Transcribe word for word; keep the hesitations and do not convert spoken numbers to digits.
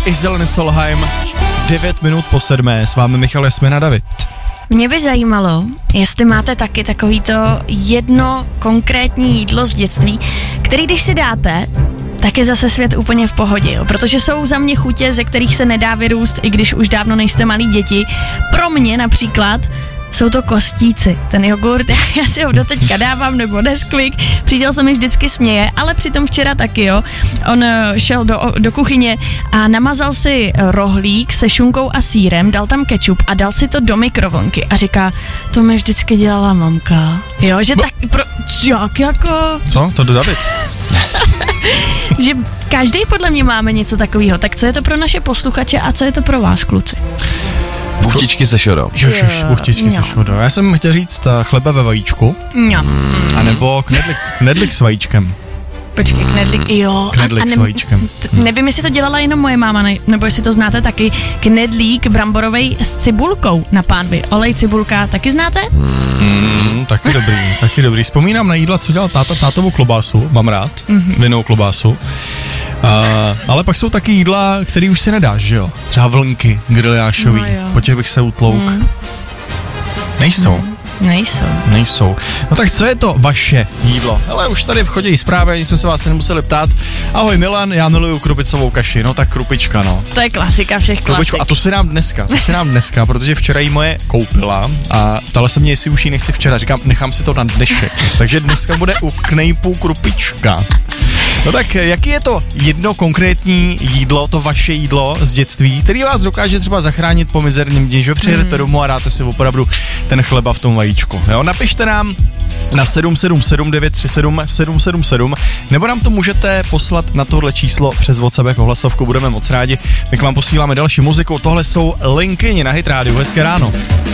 Iselin Solheim, devět minut po sedmé, s vámi Michal Jasmina David. Mě by zajímalo, jestli máte taky takovýto jedno konkrétní jídlo z dětství, který když si dáte, tak je zase svět úplně v pohodě, jo? Protože jsou za mě chutě, ze kterých se nedá vyrůst, i když už dávno nejste malí děti. Pro mě například jsou to kostíci, ten jogurt, já si ho doteďka dávám, nebo Nesquik, přítel se mi vždycky směje, ale přitom včera taky, jo, on šel do, do kuchyně a namazal si rohlík se šunkou a sýrem, dal tam kečup a dal si to do mikrovlnky a říká, to mi vždycky dělala mamka, jo, že Bo- tak, pro, jak jako... Co? To do David? Že každý podle mě máme něco takového, tak co je to pro naše posluchače a co je to pro vás, kluci? Buchtičky se šodou. Jož, buchtičky se šodou. Já jsem chtěl říct chleba ve vajíčku. No. Mm. A nebo knedlik, knedlik s vajíčkem. Počkej, knedlik, jo. Knedlik a, a ne, s vajíčkem. T- nevím, jestli to dělala jenom moje máma, ne, nebo jestli to znáte taky. Knedlík bramborovej s cibulkou na pánvi. Olej, cibulka, taky znáte? Mm, taky dobrý, taky dobrý. Vzpomínám na jídla, co dělal táta, tátovou klobásu, mám rád, mm-hmm. vinnou klobásu. Uh, ale pak jsou taky jídla, který už si nedáš, že jo? Třeba vlnky griliášový, no po těch bych se utlouk. Mm. Nejsou. Mm. Nejsou. Nejsou. No tak co je to vaše jídlo? Hele, už tady chodí zprávy, ani jsme se vás nemuseli ptát. Ahoj Milan, já miluju krupicovou kaši. No tak krupička, no. To je klasika všech klasik. A to si dám dneska, to si dám dneska, protože včera jí moje koupila a ptala se mě, jestli už jí nechci včera. Říkám, nechám si to na dnešek. Takže dneska bude u knejpů krupička. No tak jaký je to jedno konkrétní jídlo, to vaše jídlo z dětství, který vás dokáže třeba zachránit po mizerném dni, že přijedete domů a dáte si opravdu ten chleba v tom vajíčku. Jo, napište nám na sedm sedm sedm devět tři sedm sedm sedm sedm nebo nám to můžete poslat na tohle číslo přes WhatsApp jako hlasovku, budeme moc rádi. My k vám posíláme další muziku, tohle jsou Linkyni na Hit rádiu, hezké ráno.